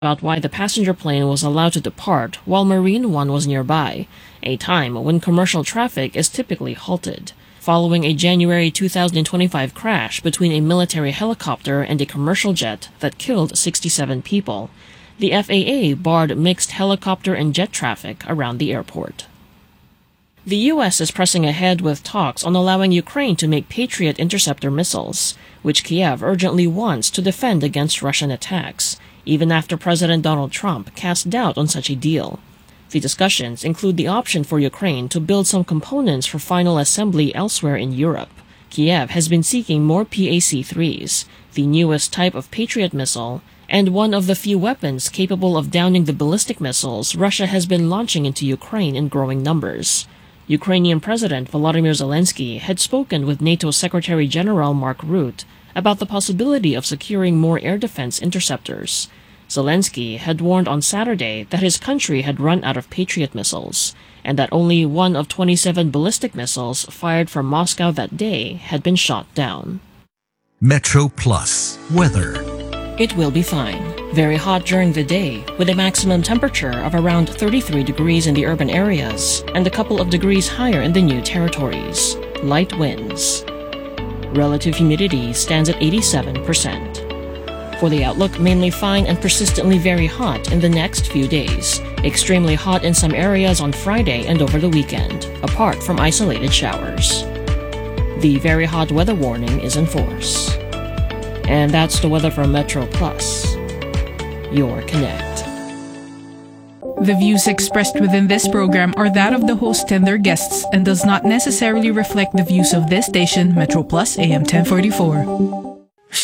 about why the passenger plane was allowed to depart while Marine One was nearby, a time when commercial traffic is typically halted. Following a January 2025 crash between a military helicopter and a commercial jet that killed 67 people, the FAA barred mixed helicopter and jet traffic around the airport. The U.S. is pressing ahead with talks on allowing Ukraine to make Patriot interceptor missiles, which Kiev urgently wants to defend against Russian attacks, even after President Donald Trump cast doubt on such a deal. The discussions include the option for Ukraine to build some components for final assembly elsewhere in Europe. Kiev has been seeking more PAC-3s, the newest type of Patriot missile, and one of the few weapons capable of downing the ballistic missiles Russia has been launching into Ukraine in growing numbers. Ukrainian President Volodymyr Zelensky had spoken with NATO Secretary General Mark Rutte about the possibility of securing more air defense interceptors. Zelensky had warned on Saturday that his country had run out of Patriot missiles, and that only one of 27 ballistic missiles fired from Moscow that day had been shot down. Metro Plus weather. It will be fine. Very hot during the day, with a maximum temperature of around 33 degrees in the urban areas and a couple of degrees higher in the new territories. Light winds. Relative humidity stands at 87%. For the outlook, mainly fine and persistently very hot in the next few days. Extremely hot in some areas on Friday and over the weekend, apart from isolated showers. The very hot weather warning is in force. And that's the weather from Metro Plus, your Connect. The views expressed within this program are that of the host and their guests and does not necessarily reflect the views of this station, Metro Plus AM 1044.